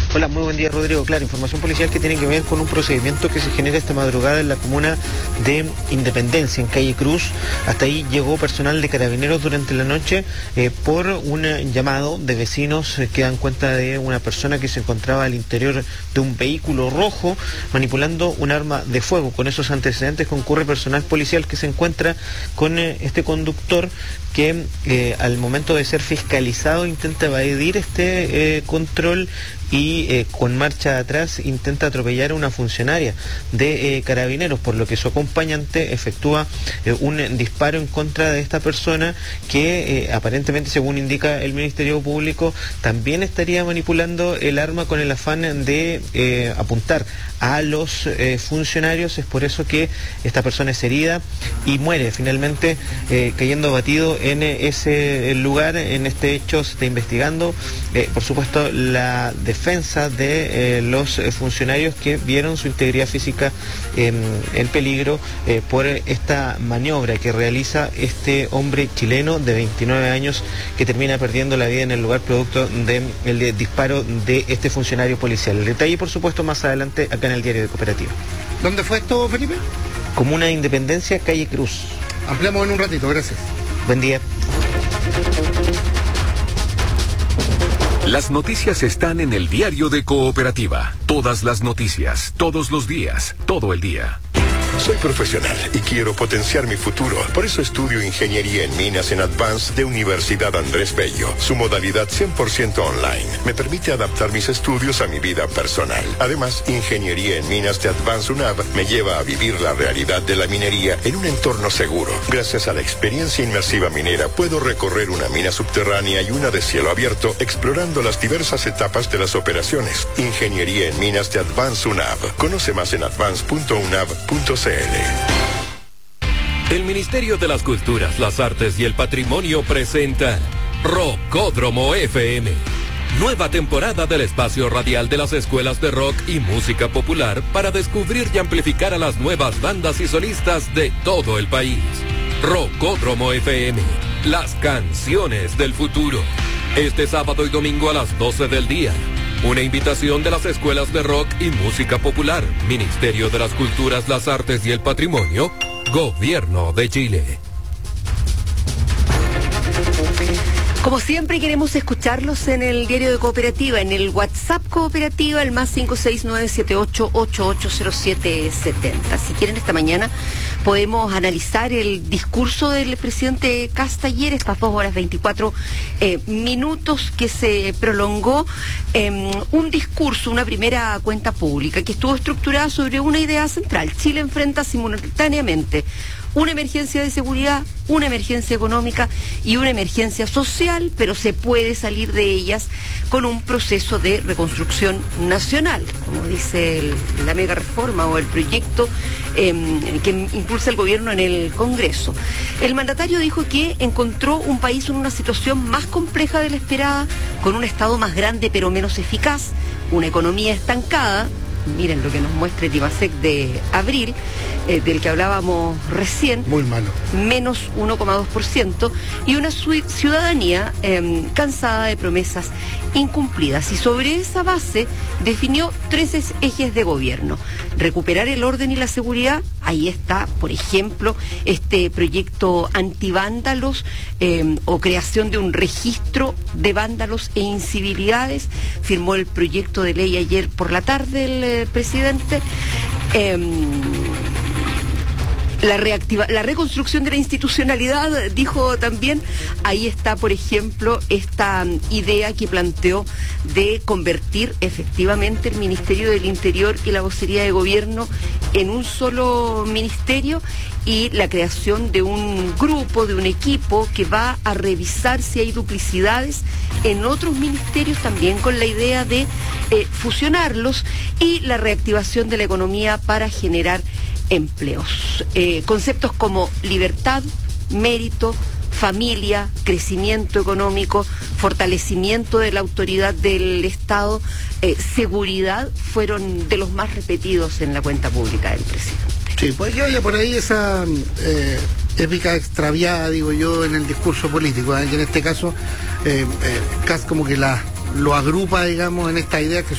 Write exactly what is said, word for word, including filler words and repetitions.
Hola, muy buen día, Rodrigo. Claro, información policial que tiene que ver con un procedimiento que se genera esta madrugada en la comuna de Independencia, en calle Cruz. Hasta ahí llegó personal de Carabineros durante la noche eh, por un llamado de vecinos eh, que dan cuenta de una persona que se encontraba al interior de un vehículo rojo manipulando un arma de fuego. Con esos antecedentes concurre personal policial que se encuentra con eh, este conductor que eh, al momento de ser fiscalizado intenta evadir este eh, control y eh, con marcha atrás intenta atropellar a una funcionaria de eh, Carabineros, por lo que su acompañante efectúa eh, un disparo en contra de esta persona que eh, aparentemente, según indica el Ministerio Público, también estaría manipulando el arma con el afán de eh, apuntar a los eh, funcionarios. Es por eso que esta persona es herida y muere finalmente eh, cayendo abatido en eh, ese lugar. En este hecho se está investigando, eh, por supuesto, la defensa de eh, los eh, funcionarios que vieron su integridad física eh, en peligro eh, por esta maniobra que realiza este hombre chileno de veintinueve años que termina perdiendo la vida en el lugar producto del de disparo de este funcionario policial. El detalle, por supuesto, más adelante acá en el diario de Cooperativa. ¿Dónde fue esto, Felipe? Comuna de Independencia, calle Cruz. Ampliamos en un ratito, gracias. Buen día. Las noticias están en el diario de Cooperativa. Todas las noticias, todos los días, todo el día. Soy profesional y quiero potenciar mi futuro. Por eso estudio Ingeniería en Minas en Advance de Universidad Andrés Bello. Su modalidad cien por ciento online me permite adaptar mis estudios a mi vida personal. Además, Ingeniería en Minas de Advance UNAV me lleva a vivir la realidad de la minería en un entorno seguro. Gracias a la experiencia inmersiva minera, puedo recorrer una mina subterránea y una de cielo abierto, explorando las diversas etapas de las operaciones. Ingeniería en Minas de Advance UNAV. Conoce más en advance punto unav punto c l. El Ministerio de las Culturas, las Artes y el Patrimonio presenta Rockódromo F M. Nueva temporada del espacio radial de las escuelas de rock y música popular para descubrir y amplificar a las nuevas bandas y solistas de todo el país. Rockódromo F M, las canciones del futuro. Este sábado y domingo a las doce del día. Una invitación de las escuelas de rock y música popular, Ministerio de las Culturas, las Artes y el Patrimonio, Gobierno de Chile. Como siempre, queremos escucharlos en el diario de Cooperativa, en el WhatsApp Cooperativa, el más cinco seis nueve siete ocho ocho ocho cero siete siete cero. Si quieren, esta mañana podemos analizar el discurso del presidente Kast ayer, estas dos horas veinticuatro eh, minutos que se prolongó, eh, un discurso, una primera cuenta pública que estuvo estructurada sobre una idea central. Chile enfrenta simultáneamente una emergencia de seguridad, una emergencia económica y una emergencia social, pero se puede salir de ellas con un proceso de reconstrucción nacional, como dice el, la mega reforma o el proyecto eh, que impulsa el gobierno en el Congreso. El mandatario dijo que encontró un país en una situación más compleja de la esperada, con un Estado más grande pero menos eficaz, una economía estancada. Miren lo que nos muestra el IMASEC de abril, eh, del que hablábamos recién. Muy malo. Menos uno coma dos por ciento y una ciudadanía eh, cansada de promesas incumplidas. Y sobre esa base definió tres ejes de gobierno. Recuperar el orden y la seguridad. Ahí está, por ejemplo, este proyecto antivándalos eh, o creación de un registro de vándalos e incivilidades. Firmó el proyecto de ley ayer por la tarde el eh, presidente. Eh, La, reactiva, la reconstrucción de la institucionalidad, dijo también. Ahí está, por ejemplo, esta um, idea que planteó de convertir efectivamente el Ministerio del Interior y la Vocería de Gobierno en un solo ministerio, y la creación de un grupo, de un equipo que va a revisar si hay duplicidades en otros ministerios, también con la idea de eh, fusionarlos, y la reactivación de la economía para generar empleos. Eh, conceptos como libertad, mérito, familia, crecimiento económico, fortalecimiento de la autoridad del Estado, eh, seguridad, fueron de los más repetidos en la cuenta pública del presidente. Sí, puede que vaya por ahí esa eh, épica extraviada, digo yo, en el discurso político, ¿eh? Que en este caso eh, eh, Kast como que la lo agrupa, digamos, en esta idea que